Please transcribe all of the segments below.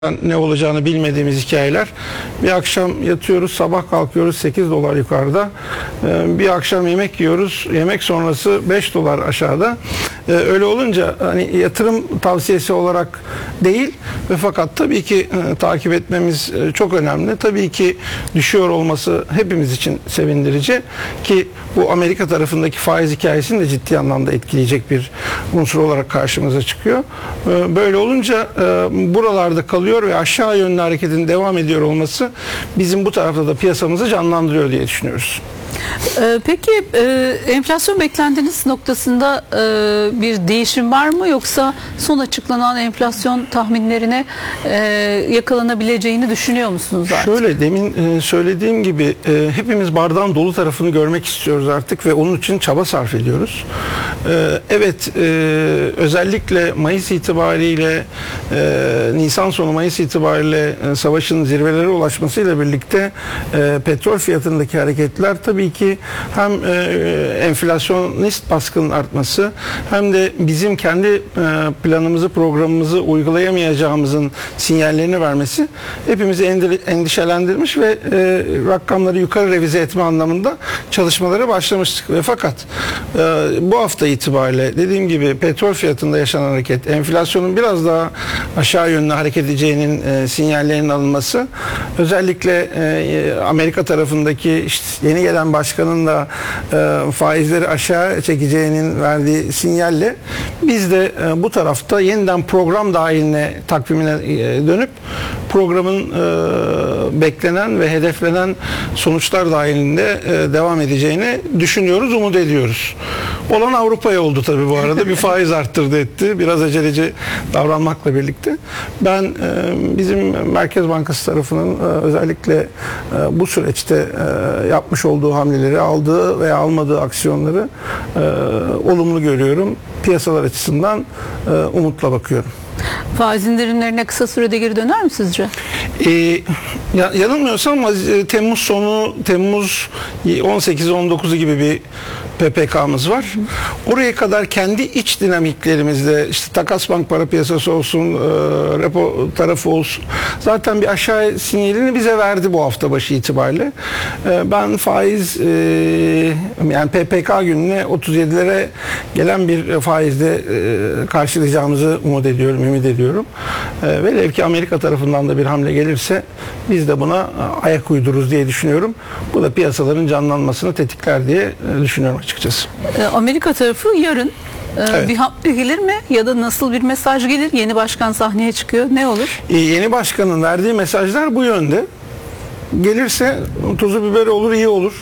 ne olacağını bilmediğimiz hikayeler. Bir akşam yatıyoruz, sabah kalkıyoruz 8 dolar yukarıda. Bir akşam yemek yiyoruz, yemek sonrası 5 dolar aşağıda. Öyle olunca hani yatırım tavsiyesi olarak değil ve fakat tabii ki takip etmemiz çok önemli. Tabii ki düşüyor olması hepimiz için sevindirici ki bu Amerika tarafındaki faiz hikayesini de ciddi anlamda etkileyecek bir unsur olarak karşımıza çıkıyor. Böyle olunca buralarda kalıyor ve aşağı yönlü hareketin devam ediyor olması bizim bu tarafta da piyasamızı canlandırıyor diye düşünüyoruz. Peki enflasyon beklentiniz noktasında bir değişim var mı, yoksa son açıklanan enflasyon tahminlerine yakalanabileceğini düşünüyor musunuz artık? Şöyle, demin söylediğim gibi hepimiz bardağın dolu tarafını görmek istiyoruz artık ve onun için çaba sarf ediyoruz. Evet, özellikle Mayıs itibariyle Nisan sonu Mayıs itibariyle savaşın zirvelere ulaşmasıyla birlikte petrol fiyatındaki hareketler tabii ki hem enflasyonist baskının artması hem de bizim kendi planımızı, programımızı uygulayamayacağımızın sinyallerini vermesi hepimizi endişelendirmiş ve rakamları yukarı revize etme anlamında çalışmalara başlamıştık. Ve fakat bu hafta itibariyle dediğim gibi petrol fiyatında yaşanan hareket, enflasyonun biraz daha aşağı yönlü hareket edeceğinin sinyallerinin alınması, özellikle Amerika tarafındaki işte yeni gelen başkanın da faizleri aşağı çekeceğinin verdiği sinyalle biz de bu tarafta yeniden program dahiline, takvimine dönüp programın beklenen ve hedeflenen sonuçlar dahilinde devam edeceğini düşünüyoruz, umut ediyoruz. Olan Avrupa'ya oldu tabii bu arada. Bir faiz arttırdı etti. Biraz aceleci davranmakla birlikte. Ben bizim Merkez Bankası tarafının özellikle bu süreçte yapmış olduğu hamleleri, aldığı veya almadığı aksiyonları olumlu görüyorum. Piyasalar açısından umutla bakıyorum. Faiz indirimlerine kısa sürede geri döner mi sizce? Yanılmıyorsam Temmuz sonu, Temmuz 18-19'u gibi bir PPK'mız var. Oraya kadar kendi iç dinamiklerimizde işte takas bank para piyasası olsun, repo tarafı olsun, zaten bir aşağı sinyalini bize verdi bu hafta başı itibariyle. Ben faiz yani PPK gününe 37'lere gelen bir faizle karşılayacağımızı umut ediyorum, ümit ediyorum. Velev ki Amerika tarafından da bir hamle gelirse biz de buna ayak uydururuz diye düşünüyorum. Bu da piyasaların canlanmasını tetikler diye düşünüyorum açıkçası. Amerika tarafı yarın evet, bir hamle gelir mi ya da nasıl bir mesaj gelir? Yeni başkan sahneye çıkıyor. Ne olur? Yeni başkanın verdiği mesajlar bu yönde. Gelirse tuzu biberi olur, iyi olur.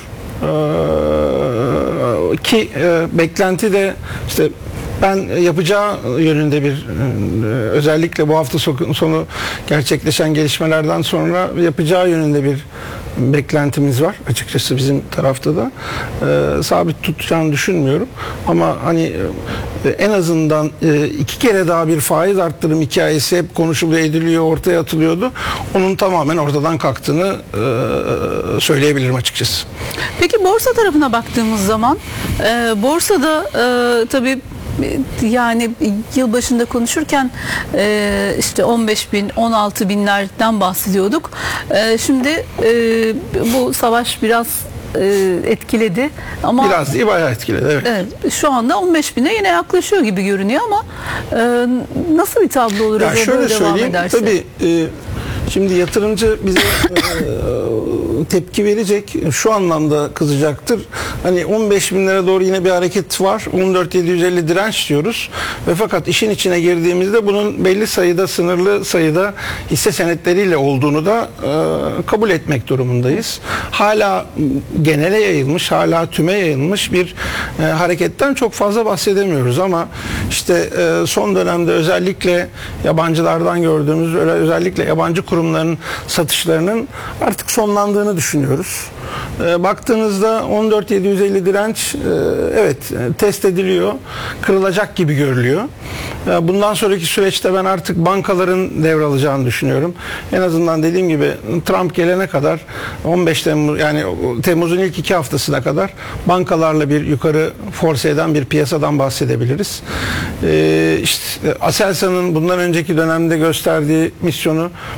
Ki beklenti de işte ben yapacağı yönünde bir özellikle bu hafta sonu gerçekleşen gelişmelerden sonra yapacağı yönünde bir beklentimiz var açıkçası bizim tarafta da. Sabit tutacağını düşünmüyorum ama hani en azından 2 kere daha bir faiz arttırım hikayesi hep konuşuluyor, ediliyor, ortaya atılıyordu. Onun tamamen ortadan kalktığını söyleyebilirim açıkçası. Peki borsa tarafına baktığımız zaman borsada tabii yani yıl başında konuşurken işte 15 bin, 16 binlerden bahsediyorduk. Şimdi bu savaş biraz etkiledi ama biraz değil, bayağı etkiledi. Evet. Evet, şu anda 15 bine yine yaklaşıyor gibi görünüyor ama nasıl bir tablo olur ya şöyle devam ederse? Tabii şimdi yatırımcı bize tepki verecek, şu anlamda kızacaktır. Hani 15 bin lira doğru yine bir hareket var. 14.750 direnç diyoruz. Ve fakat işin içine girdiğimizde bunun belli sayıda, sınırlı sayıda hisse senetleriyle olduğunu da kabul etmek durumundayız. Hala genele yayılmış, hala tüme yayılmış bir hareketten çok fazla bahsedemiyoruz ama işte son dönemde özellikle yabancılardan gördüğümüz, özellikle yabancı kurumlardan kurumların satışlarının artık sonlandığını düşünüyoruz. Baktığınızda 14.750 direnç evet test ediliyor, kırılacak gibi görülüyor. Bundan sonraki süreçte ben artık bankaların devralacağını düşünüyorum. En azından dediğim gibi Trump gelene kadar 15 Temmuz, yani Temmuz'un ilk 2 haftasına kadar bankalarla bir yukarı force eden bir piyasadan bahsedebiliriz. İşte Aselsan'ın bundan önceki dönemde gösterdiği misyonu